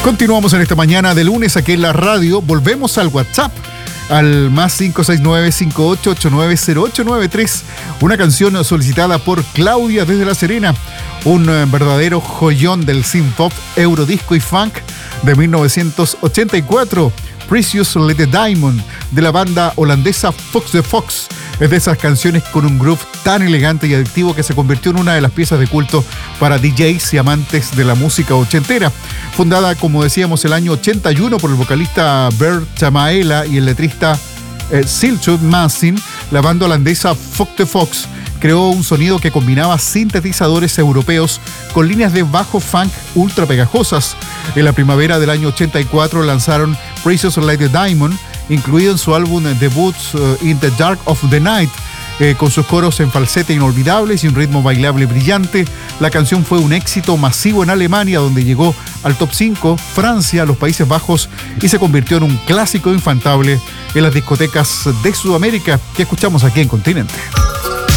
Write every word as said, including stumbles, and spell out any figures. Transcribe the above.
Continuamos en esta mañana de lunes aquí en la radio. Volvemos al WhatsApp, al más cinco seis nueve, cinco ocho ocho nueve, cero ocho nueve tres. Una canción solicitada por Claudia desde La Serena. Un verdadero joyón del synth pop, eurodisco y funk de mil novecientos ochenta y cuatro. Precious Little Diamond, de la banda holandesa Fox the Fox. Es de esas canciones con un groove tan elegante y adictivo que se convirtió en una de las piezas de culto para D Js y amantes de la música ochentera. Fundada, como decíamos, el año ochenta y uno por el vocalista Bert Chamaela y el letrista eh, Silchud Mansin, la banda holandesa Fox the Fox creó un sonido que combinaba sintetizadores europeos con líneas de bajo funk ultra pegajosas. En la primavera del año ochenta y cuatro lanzaron Precious Little Diamond, incluido en su álbum debut uh, In the Dark of the Night, eh, con sus coros en falsete inolvidables y un ritmo bailable brillante. La canción fue un éxito masivo en Alemania, donde llegó al top cinco, Francia, los Países Bajos, y se convirtió en un clásico infaltable en las discotecas de Sudamérica que escuchamos aquí en Continente.